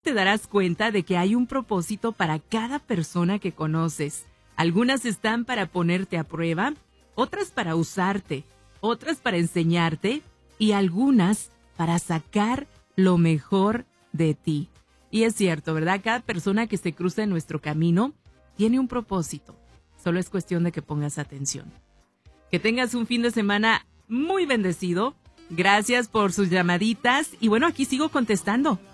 te darás cuenta de que hay un propósito para cada persona que conoces. Algunas están para ponerte a prueba, otras para usarte, otras para enseñarte y algunas para sacar lo mejor de ti. Y es cierto, ¿verdad? Cada persona que se cruza en nuestro camino tiene un propósito. Solo es cuestión de que pongas atención. Que tengas un fin de semana muy bendecido. Gracias por sus llamaditas. Y bueno, aquí sigo contestando.